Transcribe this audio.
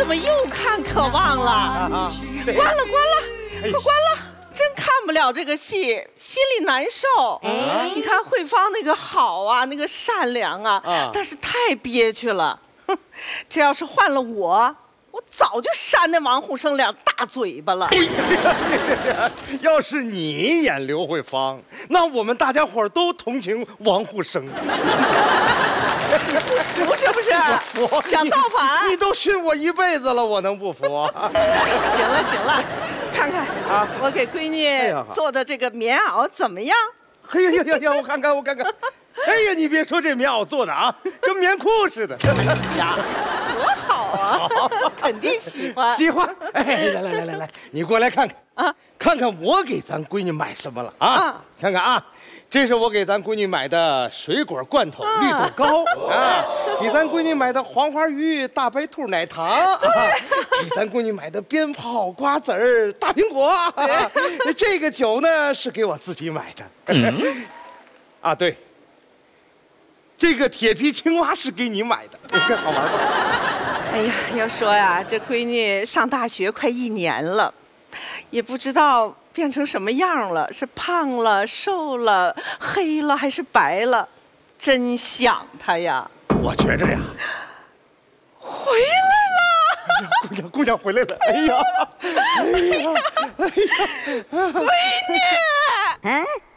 怎么又看渴望了？关了，快关了！真看不了这个戏，心里难受。你看慧芳那个好啊，那个善良啊，但是太憋屈了。哼，这要是换了我早就扇那王虎生2大嘴巴了。 要是你演刘慧芳，那我们大家伙都同情王虎生。 不是，想造反？ 你都训我一辈子了，我能不服？ 行了，看看啊， 我给闺女做的这个棉袄怎么样？ 嘿呀，我看看。哎呀，你别说这棉袄做的啊，跟棉裤似的。 呀，多好啊！肯定喜欢。 喜欢。哎，来，你过来看看啊，看看我给咱闺女买什么了啊？看看啊。这是我给咱闺女买的水果罐头绿豆糕啊，给咱闺女买的黄花鱼大白兔奶糖，给咱闺女买的鞭炮瓜子儿大苹果，这个酒呢是给我自己买的。啊，对，这个铁皮青蛙是给你买的，好玩吧？ 哎呀，要说呀，这闺女上大学快1年了，也不知道变成什么样了，是胖了、瘦了、黑了还是白了？真想她呀！ 我觉着呀， 回来了，姑娘回来了！哎呀， 闺女。